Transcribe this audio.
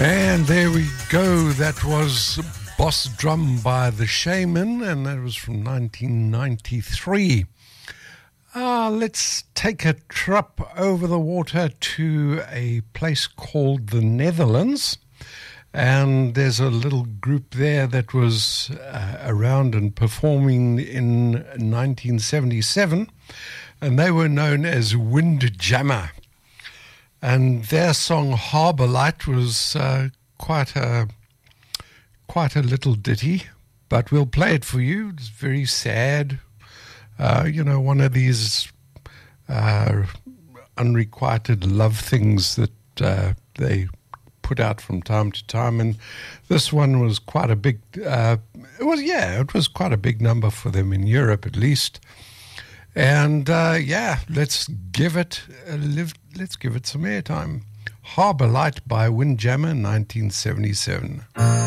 And there we go. That was Boss Drum by The Shaman, and that was from 1993. Let's take a trip over the water to a place called the Netherlands. And there's a little group there that was around and performing in 1977. And they were known as Windjammer. And their song Harbour Light was quite a little ditty, but we'll play it for you. It's very sad. One of these unrequited love things that they put out from time to time. And this one was quite a big, it was quite a big number for them in Europe at least. And let's give it some airtime. Harbour Light by Windjammer, 1977.